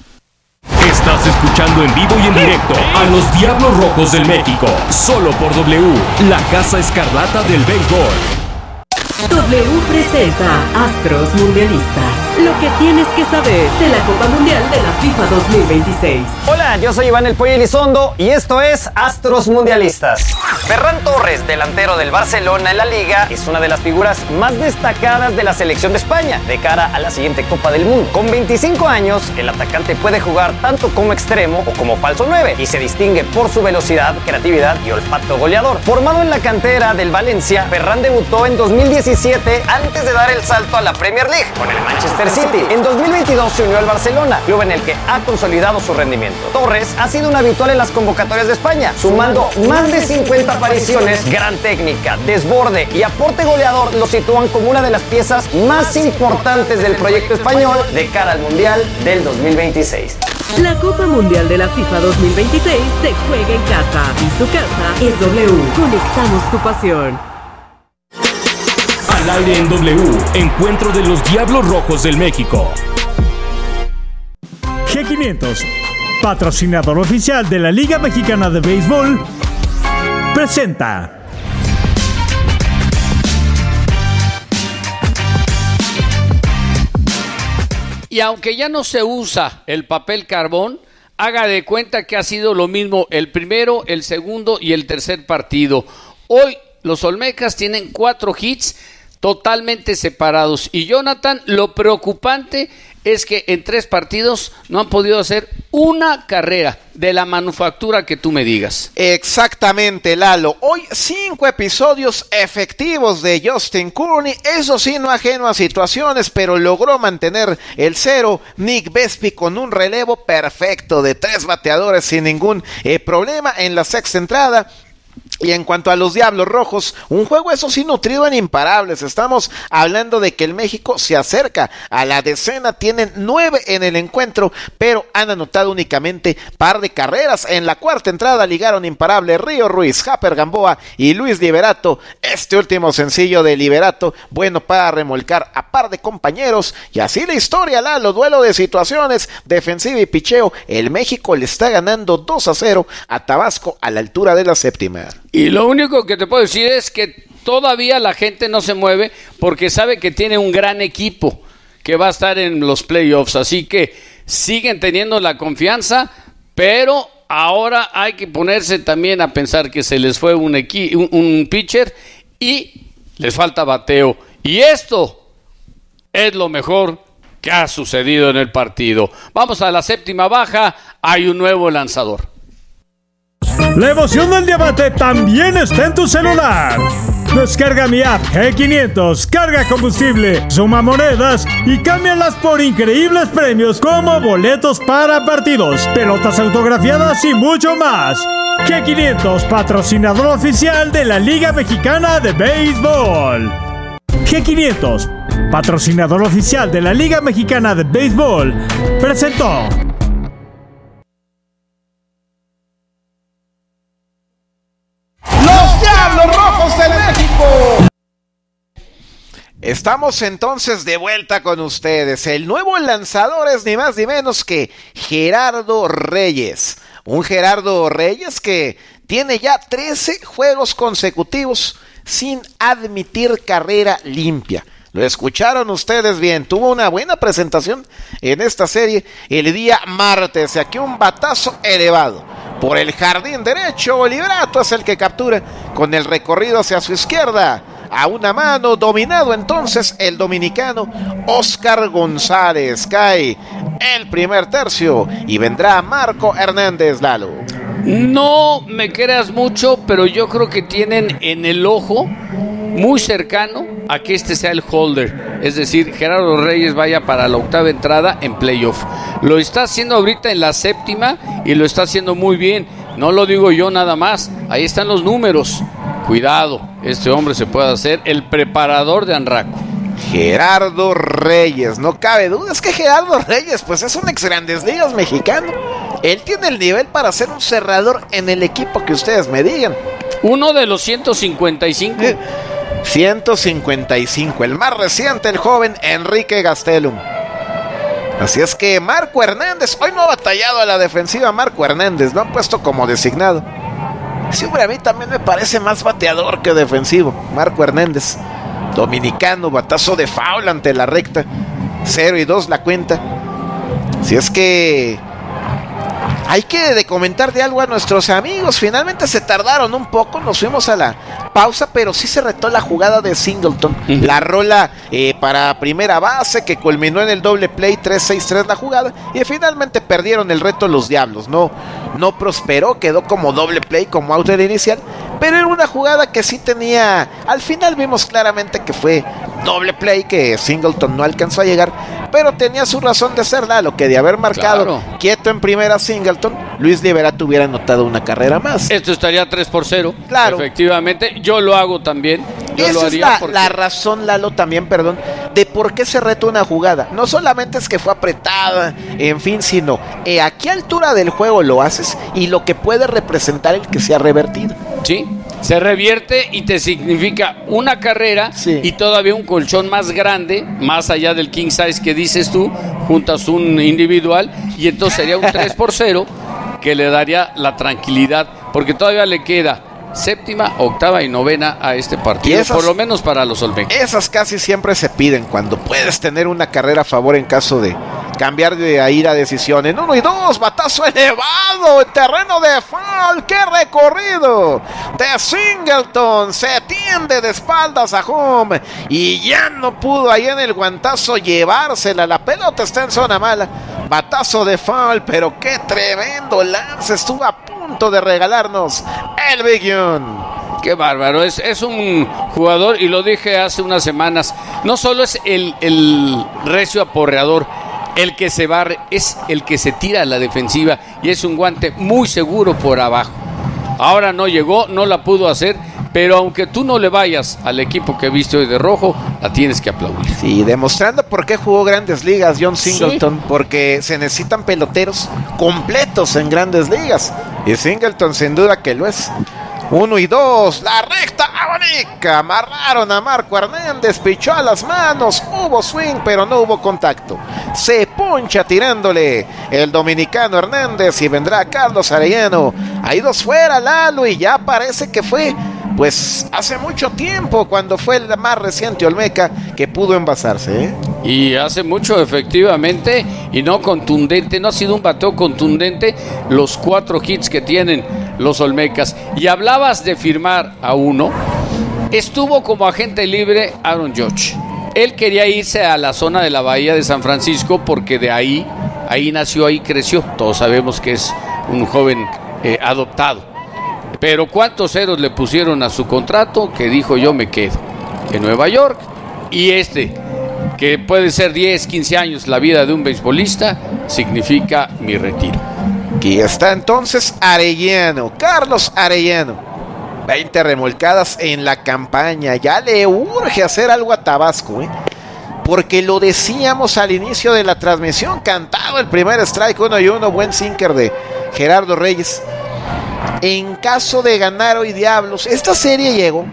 Estás escuchando en vivo y en directo a los Diablos Rojos del México, solo por W, la Casa Escarlata del Béisbol. W presenta Astros Mundialistas. Lo que tienes que saber de la Copa Mundial de la FIFA 2026. Hola, yo soy Iván El Pollo Elizondo y esto es Astros Mundialistas. Ferran Torres, delantero del Barcelona en la Liga, es una de las figuras más destacadas de la selección de España de cara a la siguiente Copa del Mundo. Con 25 años, el atacante puede jugar tanto como extremo o como falso 9 y se distingue por su velocidad, creatividad y olfato goleador. Formado en la cantera del Valencia, Ferran debutó en 2017 antes de dar el salto a la Premier League con el Manchester Manchester City. En 2022 se unió al Barcelona, club en el que ha consolidado su rendimiento. Torres ha sido un habitual en las convocatorias de España, sumando más de 50 apariciones. Gran técnica, desborde y aporte goleador lo sitúan como una de las piezas más importantes del proyecto español de cara al Mundial del 2026. La Copa Mundial de la FIFA 2026 se juega en casa y su casa es W. Conectamos tu pasión. Al aire en W, encuentro de los Diablos Rojos del México. G500, patrocinador oficial de la Liga Mexicana de Béisbol, presenta. Y aunque ya no se usa el papel carbón, haga de cuenta que ha sido lo mismo el primero, el segundo y el tercer partido. Hoy los Olmecas tienen 4 hits totalmente separados. Y Jonathan, lo preocupante es que en 3 partidos no han podido hacer una carrera de la manufactura que tú me digas. Exactamente, Lalo. Hoy 5 episodios efectivos de Justin Courtney, eso sí, no ajeno a situaciones, pero logró mantener el 0. Nick Vespi con un relevo perfecto de 3 bateadores sin ningún problema en la sexta entrada. Y en cuanto a los Diablos Rojos, un juego eso sí nutrido en imparables. Estamos hablando de que el México se acerca a la decena, tienen 9 en el encuentro, pero han anotado únicamente par de carreras. En la cuarta entrada ligaron imparable Río Ruiz, Japper Gamboa y Luis Liberato. Este último sencillo de Liberato, bueno para remolcar a par de compañeros. Y así la historia, Lalo, duelo de situaciones, defensiva y picheo. El México le está ganando 2-0 a Tabasco a la altura de la séptima. Y lo único que te puedo decir es que todavía la gente no se mueve porque sabe que tiene un gran equipo que va a estar en los playoffs. Así que siguen teniendo la confianza, pero ahora hay que ponerse también a pensar que se les fue un pitcher y les falta bateo. Y esto es lo mejor que ha sucedido en el partido. Vamos a la séptima baja, hay un nuevo lanzador. La emoción del diamante también está en tu celular. Descarga mi app G500, carga combustible, suma monedas y cámbialas por increíbles premios como boletos para partidos, pelotas autografiadas y mucho más. G500, patrocinador oficial de la Liga Mexicana de Béisbol. G500, patrocinador oficial de la Liga Mexicana de Béisbol, presentó. ¡Los Diablos Rojos de México! Estamos entonces de vuelta con ustedes. El nuevo lanzador es ni más ni menos que Gerardo Reyes. Un Gerardo Reyes que tiene ya 13 juegos consecutivos sin admitir carrera limpia. Lo escucharon ustedes bien, tuvo una buena presentación en esta serie el día martes. Aquí un batazo elevado por el jardín derecho. Liberato es el que captura con el recorrido hacia su izquierda. A una mano, dominado entonces el dominicano Oscar González. Cae el primer tercio y vendrá Marco Hernández, Lalo. No me creas mucho, pero yo creo que tienen en el ojo muy cercano a que este sea el holder, es decir, Gerardo Reyes vaya para la octava entrada en playoff. Lo está haciendo ahorita en la séptima y lo está haciendo muy bien, no lo digo yo nada más, ahí están los números. Cuidado, este hombre se puede hacer el preparador de Anraco. Gerardo Reyes, no cabe duda, es que Gerardo Reyes pues es un ex Grandes Ligas mexicano. Él tiene el nivel para ser un cerrador en el equipo que ustedes me digan. Uno de los 155. 155, el más reciente, el joven Enrique Gastelum. Así es que Marco Hernández, hoy no ha batallado a la defensiva Marco Hernández, lo han puesto como designado. Siempre a mí también me parece más bateador que defensivo, Marco Hernández. Dominicano, batazo de foul ante la recta, 0-2 la cuenta. Si es que hay que comentar de algo a nuestros amigos. Finalmente se tardaron un poco, nos fuimos a la pausa, pero sí se retó la jugada de Singleton. La rola para primera base que culminó en el doble play, 3-6-3 la jugada, y finalmente perdieron el reto los Diablos. No prosperó, quedó como doble play, como out inicial, pero era una jugada que sí tenía, al final vimos claramente que fue doble play que Singleton no alcanzó a llegar, pero tenía su razón de ser, Lalo, que de haber marcado quieto en primera Singleton, Luis Liberato hubiera anotado una carrera más. Esto estaría 3-0. Claro. Efectivamente, yo lo hago también. Esa es la razón, Lalo, también, perdón, de por qué se retó una jugada. No solamente es que fue apretada, en fin, sino a qué altura del juego lo haces y lo que puede representar el que sea revertido. Sí, se revierte y te significa una carrera y todavía un colchón más grande, más allá del king size que dices tú, juntas un individual y entonces sería un 3-0 que le daría la tranquilidad, porque todavía le queda séptima, octava y novena a este partido, esas, por lo menos para los Olmecas. Esas casi siempre se piden cuando puedes tener una carrera a favor en caso de cambiar de ir a decisión. En 1 y 2, batazo elevado en terreno de foul. ¡Qué recorrido! De Singleton se tiende de espaldas a home y ya no pudo ahí en el guantazo llevársela. La pelota está en zona mala. Batazo de foul, pero qué tremendo lance. Estuvo a punto de regalarnos el Big Young. Qué bárbaro, es un jugador, y lo dije hace unas semanas, no solo es el recio aporreador, el que se barre, es el que se tira a la defensiva y es un guante muy seguro por abajo. Ahora no llegó, no la pudo hacer, pero aunque tú no le vayas al equipo que viste hoy de rojo, la tienes que aplaudir. Sí, demostrando por qué jugó Grandes Ligas John Singleton, porque se necesitan peloteros completos en Grandes Ligas, y Singleton sin duda que lo es. 1 y 2, la recta abanica, amarraron a Marco Hernández, pichó a las manos, hubo swing pero no hubo contacto, se poncha tirándole el dominicano Hernández y vendrá Carlos Arellano. Hay 2 fuera, Lalo, y ya parece que fue pues hace mucho tiempo cuando fue el más reciente Olmeca que pudo envasarse, ¿eh? Y hace mucho, efectivamente, y no contundente, no ha sido un bateo contundente los 4 hits que tienen los Olmecas. Y hablabas de firmar a uno, estuvo como agente libre Aaron Judge. Él quería irse a la zona de la Bahía de San Francisco porque de ahí nació, ahí creció. Todos sabemos que es un joven adoptado. Pero ¿cuántos ceros le pusieron a su contrato? Que dijo, yo me quedo en Nueva York. Y que puede ser 10, 15 años la vida de un beisbolista, significa mi retiro. Aquí está entonces Arellano, Carlos Arellano. 20 remolcadas en la campaña. Ya le urge hacer algo a Tabasco, porque lo decíamos al inicio de la transmisión, cantado el primer strike, 1-1, buen sinker de Gerardo Reyes. En caso de ganar hoy Diablos, esta serie llegó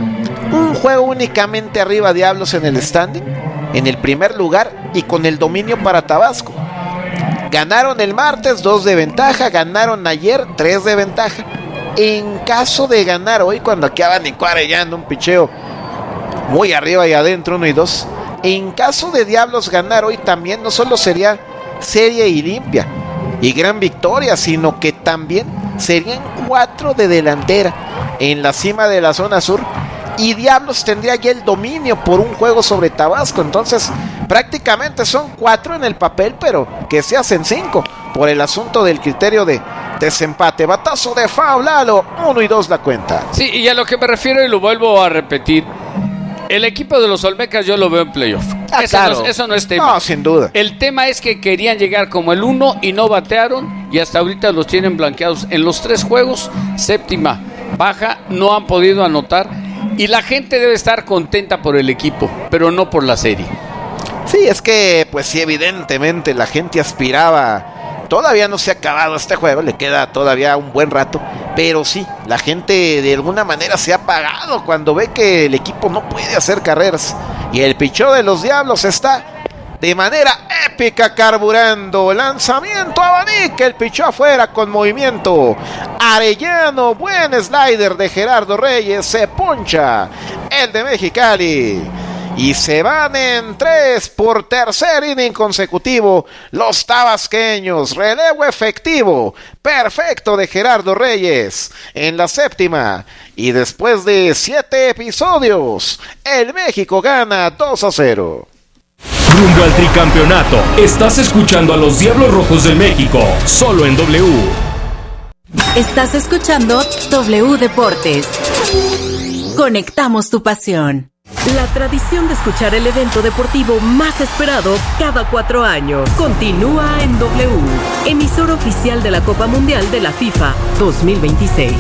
un juego únicamente arriba Diablos en el standing, en el primer lugar y con el dominio para Tabasco. Ganaron el martes 2 de ventaja, ganaron ayer 3 de ventaja. En caso de ganar hoy, cuando acaban Nico Arellano, un picheo muy arriba y adentro, 1 y 2. En caso de Diablos ganar hoy también, no solo sería serie y limpia y gran victoria, sino que también serían 4 de delantera en la cima de la zona sur. Y Diablos tendría ya el dominio por un juego sobre Tabasco. Entonces prácticamente son 4 en el papel, pero que se hacen 5 por el asunto del criterio de desempate. Batazo de foul, Lalo, 1 y 2 la cuenta. Sí, y a lo que me refiero, y lo vuelvo a repetir, el equipo de los Olmecas yo lo veo en playoff. Claro. Eso no es tema. No, sin duda. El tema es que querían llegar como el 1 y no batearon, y hasta ahorita los tienen blanqueados en los 3 juegos, séptima baja, no han podido anotar. Y la gente debe estar contenta por el equipo, pero no por la serie. Sí, es que, pues sí, evidentemente la gente aspiraba. Todavía no se ha acabado este juego, le queda todavía un buen rato. Pero sí, la gente de alguna manera se ha apagado cuando ve que el equipo no puede hacer carreras. Y el pichó de los Diablos está de manera épica carburando. Lanzamiento abanica, el pichó afuera con movimiento. Arellano, buen slider de Gerardo Reyes, se poncha el de Mexicali. Y se van en 3 por tercer inning consecutivo los tabasqueños. Relevo efectivo, perfecto de Gerardo Reyes en la séptima. Y después de 7 episodios, el México gana 2-0. Rumbo al tricampeonato. Estás escuchando a los Diablos Rojos del México, solo en W. Estás escuchando W Deportes. Conectamos tu pasión. La tradición de escuchar el evento deportivo más esperado cada 4 años continúa en W, emisor oficial de la Copa Mundial de la FIFA 2026.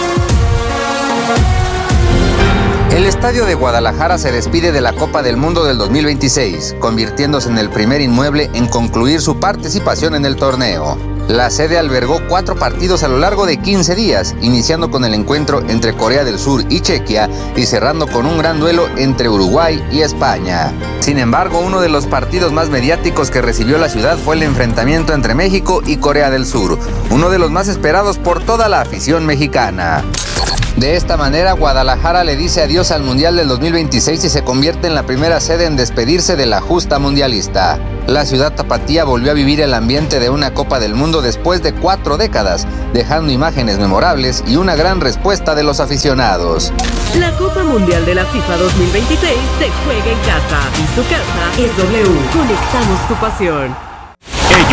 El Estadio de Guadalajara se despide de la Copa del Mundo del 2026, convirtiéndose en el primer inmueble en concluir su participación en el torneo. La sede albergó 4 partidos a lo largo de 15 días, iniciando con el encuentro entre Corea del Sur y Chequia y cerrando con un gran duelo entre Uruguay y España. Sin embargo, uno de los partidos más mediáticos que recibió la ciudad fue el enfrentamiento entre México y Corea del Sur, uno de los más esperados por toda la afición mexicana. De esta manera, Guadalajara le dice adiós al Mundial del 2026 y se convierte en la primera sede en despedirse de la justa mundialista. La ciudad tapatía volvió a vivir el ambiente de una Copa del Mundo después de 4 décadas, dejando imágenes memorables y una gran respuesta de los aficionados. La Copa Mundial de la FIFA 2026 se juega en casa y su casa es W. Conectamos tu pasión.